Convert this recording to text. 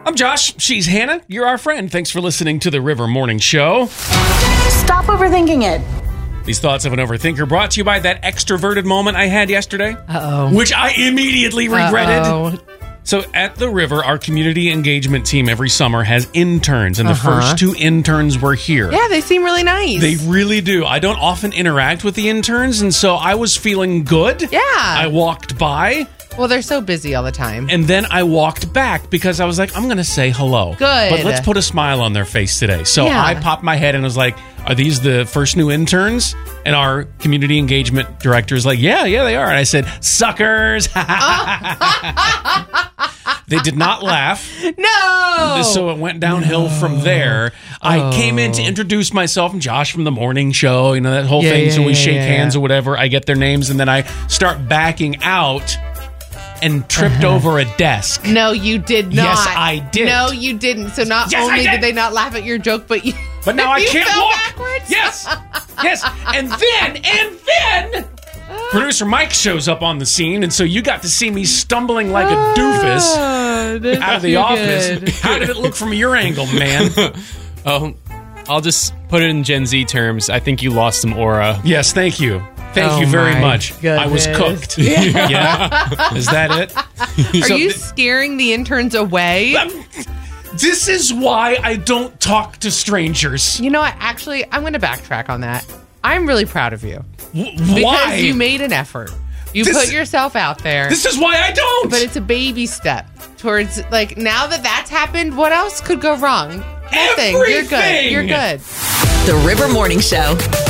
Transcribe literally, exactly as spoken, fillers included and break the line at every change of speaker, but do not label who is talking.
I'm Josh. She's Hannah. You're our friend. Thanks for listening to the River Morning Show.
Stop overthinking it.
These thoughts of an overthinker brought to you by that extroverted moment I had yesterday.
Uh-oh.
Which I immediately regretted.
Uh-oh.
So at the River, our community engagement team every summer has interns, and the
Uh-huh.
first two interns were here.
Yeah, they seem really nice.
They really do. I don't often interact with the interns, and so I was feeling good.
Yeah.
I walked by.
Well, they're so busy all the time.
And then I walked back because I was like, I'm going to say hello.
Good.
But let's put a smile on their face today. So
Yeah.
I popped my head and was like, are these the first new interns? And our community engagement director is like, yeah, yeah, they are. And I said, suckers. They did not laugh.
No!
So it went downhill
No.
from there. I
Oh.
came in to introduce myself. I'm Josh from the morning show. You know, that whole
Yeah,
thing.
yeah,
so we
yeah,
shake
yeah,
hands
yeah.
or whatever. I get their names and then I start backing out and tripped
Uh-huh.
over a desk.
No, you did not.
Yes, I did.
No, you didn't. So not
Yes, I
only
did.
did they not laugh at your joke, but you
But now I
you
can't
fell
walk.
backwards.
Yes, yes. And then, and then, producer Mike shows up on the scene, and so you got to see me stumbling like a doofus out of the office. How did it look from your angle, man?
Oh, I'll just put it in Gen Z terms. I think you lost some aura.
Yes, thank you. Thank
Oh
you very
my
much. I was
goodness.
cooked. Yeah. Is that it?
Are
So
you
th-
scaring the interns away?
This is why I don't talk to strangers.
You know what? Actually, I'm going to backtrack on that. I'm really proud of you.
W-
Because
why?
you made an effort. You
This-
put yourself out there.
This is why I don't.
But it's a baby step towards, like, now that that's happened, what else could go wrong? Nothing. You're good.
Everything.
You're good.
The River Morning Show.